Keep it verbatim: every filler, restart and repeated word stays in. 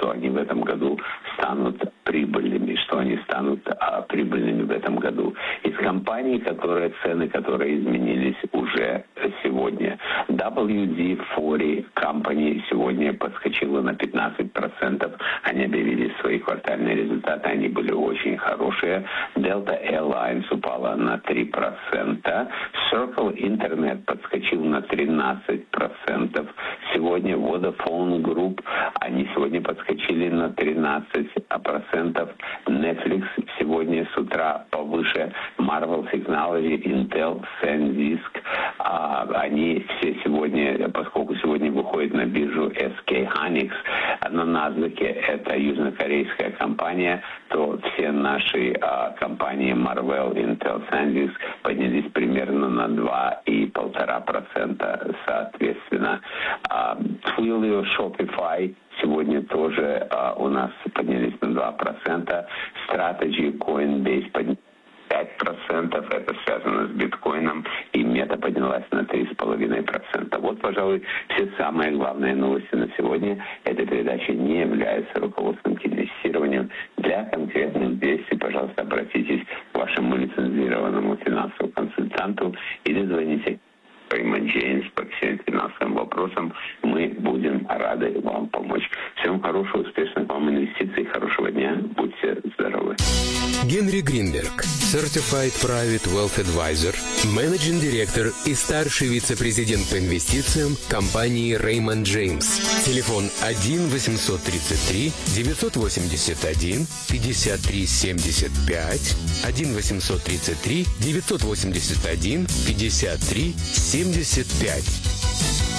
что они в этом году станут прибыльными, что они станут а, прибыльными в этом году. Из компаний, которые цены, которые изменились уже сегодня, дабл ю ди сорок Company сегодня подскочила на пятнадцать процентов. Они объявили свои квартальные результаты, они были очень хорошие. Delta Airlines упала на три процента. Circle Internet подскочил на тринадцать процентов. Сегодня Vodafone Group, они сегодня подскочили на тринадцать процентов. Netflix сегодня с утра повыше. Marvel Technology, Intel, SanDisk, а, они все сегодня, поскольку сегодня выходит на биржу эс кей Hynix, на NASDAQ это южнокорейская компания, то все наши а, компании Marvel, Intel, SanDisk поднялись примерно на два и полтора процента соответственно. А, Twilio, Shopify сегодня тоже а, у нас поднялись на два процента. Strategy, Coinbase поднялись пять процентов, это связано с биткоином, и мета поднялась на три с половиной процента. Вот, пожалуй, все самые главные новости на сегодня. Эта передача не является руководством к инвестированию. Для конкретных действий, пожалуйста, обратитесь к вашему лицензированному финансовому консультанту или звоните Raymond James по всем финансовым вопросам. Мы будем рады вам помочь. Всем хорошего, успешных вам инвестиций, хорошего дня. Будьте здоровы. Генри Гринберг, Certified Private Wealth Advisor, менеджинг директор и старший вице-президент по инвестициям компании Raymond James. Телефон один восемьсот тридцать три девятьсот восемьдесят один пятьдесят три семьдесят пять, один восемьсот тридцать три девятьсот восемьдесят один пятьдесят три семьдесят пять.